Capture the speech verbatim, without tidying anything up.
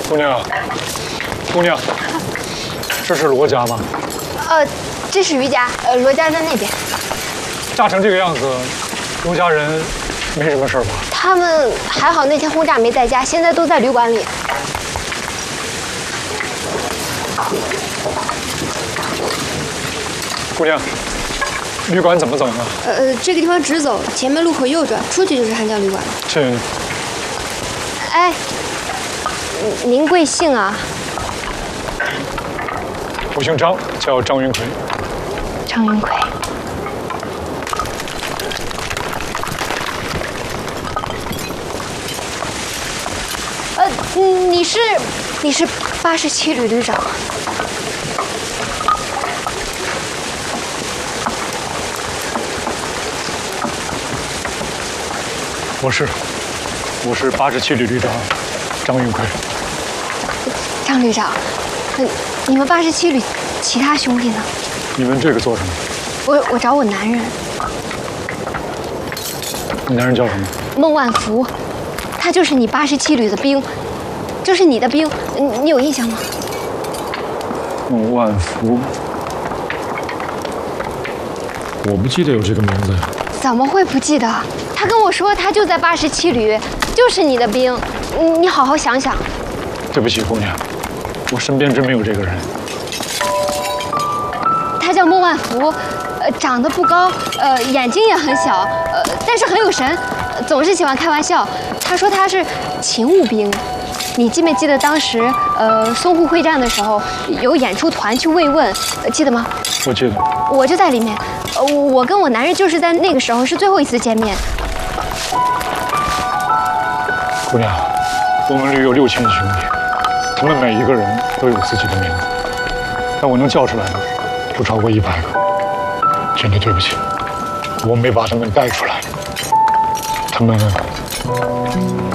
姑娘，姑娘，这是罗家吗？ 呃，这是于家，呃，罗家在那边。 炸成这个样子，罗家人没什么事吧？ 他们还好，那天轰炸没在家，现在都在旅馆里。 姑娘，旅馆怎么走呢？ 呃，这个地方直走，前面路口右转，出去就是汉江旅馆了。 这…… 哎，您贵姓啊？ 我姓张，叫张云奎。 张云奎。呃，你是你是八十七旅旅长。 我是，我是八十七旅旅长张云奎。 张旅长，嗯，你们八十七旅其他兄弟呢？ 你们这个做什么？ 我我找我男人。 你男人叫什么？ 孟万福，他就是你八十七旅的兵，就是你的兵，你你有印象吗？ 孟万福，我不记得有这个名字呀。 怎么会不记得？他跟我说他就在八十七旅，就是你的兵，你你好好想想。 对不起，姑娘，我身边真没有这个人。 他叫孟万福，呃，长得不高，呃，眼睛也很小，呃，但是很有神，呃总是喜欢开玩笑。他说他是勤务兵。你记没记得当时，呃，淞沪会战的时候有演出团去慰问，呃记得吗？ 我记得。 我就在里面，呃，我跟我男人就是在那个时候是最后一次见面。 姑娘，我们旅有六千兄弟，他们每一个人都有自己的名字，但我能叫出来的不超过一百个。真的对不起，我没把他们带出来，他们。